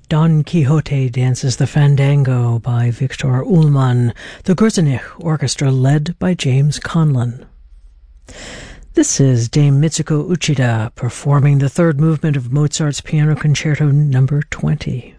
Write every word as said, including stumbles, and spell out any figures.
Don Quixote Dances the Fandango by Viktor Ullmann, the Gruzinich Orchestra led by James Conlon. This is Dame Mitsuko Uchida performing the third movement of Mozart's Piano Concerto number twenty.